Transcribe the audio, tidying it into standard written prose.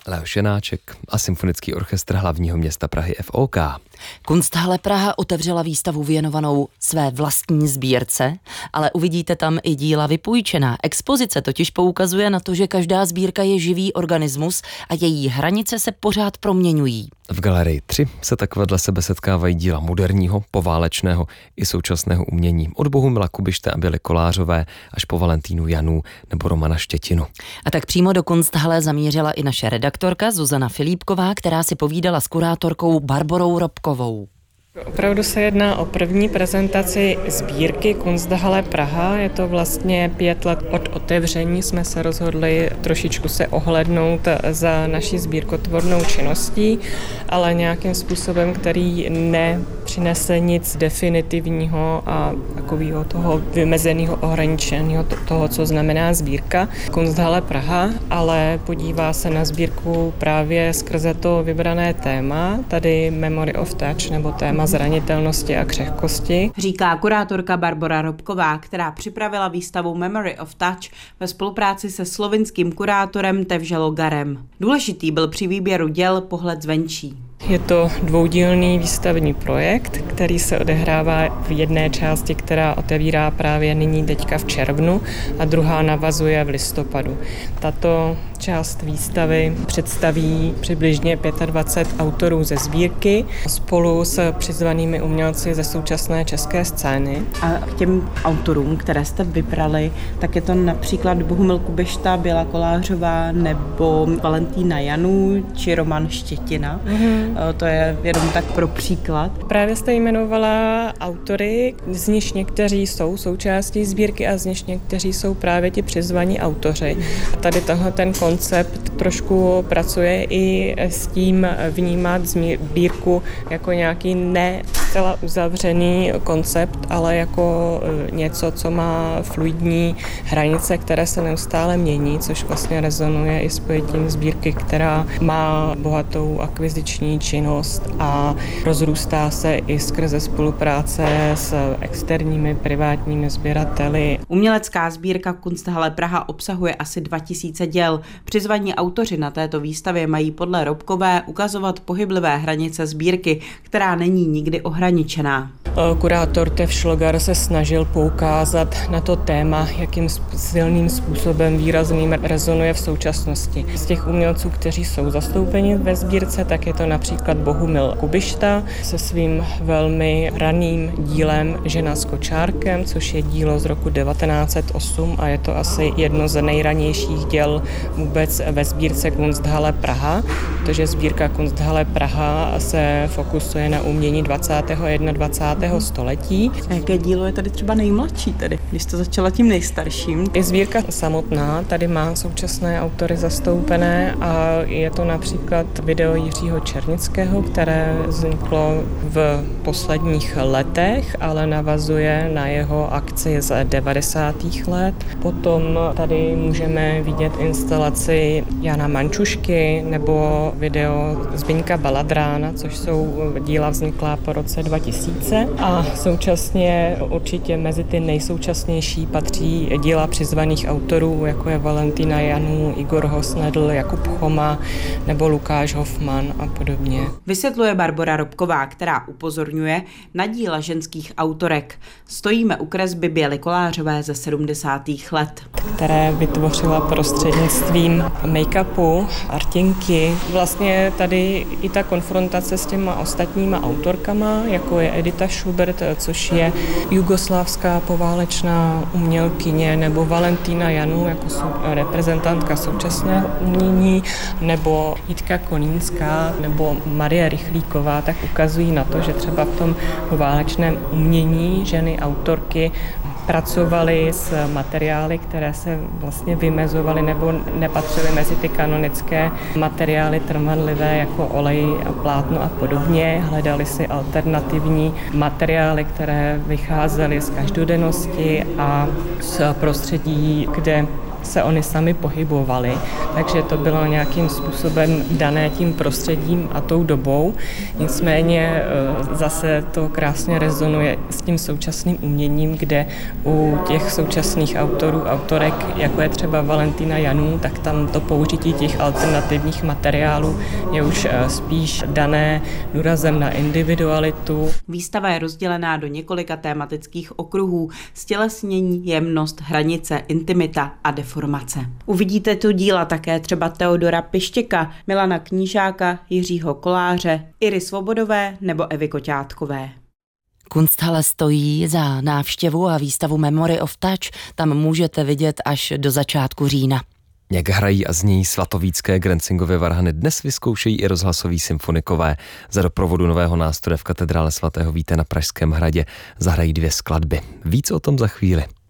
Leoš Janáček a Symfonický orchestr hlavního města Prahy FOK. Kunsthalle Praha otevřela výstavu věnovanou své vlastní sbírce, ale uvidíte tam i díla vypůjčená. Expozice totiž poukazuje na to, že každá sbírka je živý organismus a její hranice se pořád proměňují. V galerii 3 se tak vedle sebe setkávají díla moderního, poválečného i současného umění. Od Bohumila Kubište a Běly Kolářové až po Valentínu Janů nebo Romana Štětinu. A tak přímo do Kunsthalle zamířila i naše redaktorka Zuzana Filipková, která si povídala s kurátorkou Barborou Robkovou. Opravdu se jedná o první prezentaci sbírky Kunsthalle Praha. Je to vlastně 5 let od otevření. Jsme se rozhodli trošičku se ohlédnout za naší sbírkotvornou činností, ale nějakým způsobem, který nepřinese nic definitivního a takového toho vymezeného, ohraničeného toho, co znamená sbírka Kunsthalle Praha, ale podívá se na sbírku právě skrze to vybrané téma, tady Memory of Touch nebo téma zranitelnosti a křehkosti. Říká kurátorka Barbora Robková, která připravila výstavu Memory of Touch ve spolupráci se slovinským kurátorem Tevže Logarem. Důležitý byl při výběru děl pohled zvenčí. Je to dvoudílný výstavní projekt, který se odehrává v jedné části, která otevírá právě nyní teďka v červnu a druhá navazuje v listopadu. Tato část výstavy představí přibližně 25 autorů ze sbírky spolu s přizvanými umělci ze současné české scény. A k těm autorům, které jste vybrali, tak je to například Bohumil Kubišta, Běla Kolářová nebo Valentína Janů či Roman Štětina. To je jenom tak pro příklad. Právě jste jmenovala autory, z nich někteří jsou součástí sbírky a z nich někteří jsou právě ti přizvaní autoři. Tady ten koncept trošku pracuje i s tím vnímat sbírku jako nějaký ne zcela uzavřený koncept, ale jako něco, co má fluidní hranice, které se neustále mění, což vlastně rezonuje i s pojetím sbírky, která má bohatou akviziční činnost a rozrůstá se i skrze spolupráce s externími privátními sběrateli. Umělecká sbírka Kunsthalle Praha obsahuje asi 2000 děl. Přizvaní autoři na této výstavě mají podle Robkové ukazovat pohyblivé hranice sbírky, která není nikdy ohraničená. Kurátor Tevž Logar se snažil poukázat na to téma, jakým silným způsobem výrazným rezonuje v současnosti. Z těch umělců, kteří jsou zastoupeni ve sbírce, tak je to například Bohumil Kubišta se svým velmi raným dílem Žena s kočárkem, což je dílo z roku 1908 a je to asi jedno z nejranějších děl vůbec ve sbírce Kunsthalle Praha, protože sbírka Kunsthalle Praha se fokusuje na umění 20. a 21. století. A jaké dílo je tady třeba nejmladší tady, když to začala tím nejstarším? I sbírka samotná tady má současné autory zastoupené a je to například video Jiřího Černického, které vzniklo v posledních letech, ale navazuje na jeho akci z 90. let. Potom tady můžeme vidět instalaci Jana Mančušky nebo video Zbyňka Baladrána, což jsou díla vzniklá po roce 2000 a současně určitě mezi ty nejsoučasnější patří díla přizvaných autorů, jako je Valentína Janů, Igor Hosnedl, Jakub Choma nebo Lukáš Hofman a podobně. Vysvětluje Barbora Robková, která upozorňuje na díla ženských autorek. Stojíme u kresby Běly Kolářové ze 70. let. Které vytvořila prostřednictvím make-upu, artinky. Vlastně tady i ta konfrontace s těma ostatníma autorkama, jako je Edita Schubert, což je jugoslávská poválečná umělkyně, nebo Valentína Janů, jako reprezentantka současného umění, nebo Jitka Kolínská, nebo Marie Rychlíková, tak ukazují na to, že třeba v tom poválečném umění ženy autorky pracovali s materiály, které se vlastně vymezovaly nebo nepatřily mezi ty kanonické materiály trvanlivé jako olej a plátno a podobně. Hledali si alternativní materiály, které vycházely z každodennosti a z prostředí, kde se oni sami pohybovali. takže to bylo nějakým způsobem dané tím prostředím a tou dobou. Nicméně zase to krásně rezonuje s tím současným uměním, kde u těch současných autorek, jako je třeba Valentína Janů, tak tam to použití těch alternativních materiálů je už spíš dané důrazem na individualitu. Výstava je rozdělená do několika tématických okruhů: stělesnění, jemnost, hranice, intimita a deformace. Uvidíte tu díla také třeba Teodora Pištěka, Milana Knížáka, Jiřího Koláře, Iry Svobodové nebo Evy Koťátkové. Kunsthalle stojí za návštěvu a výstavu Memory of Touch tam můžete vidět až do začátku října. Jak hrají a znějí svatovícké Grencingovy varhany, dnes vyzkoušejí i rozhlasoví symfonikové. Za doprovodu nového nástroje v katedrále svatého Víta na Pražském hradě zahrají 2 skladby. Víc o tom za chvíli.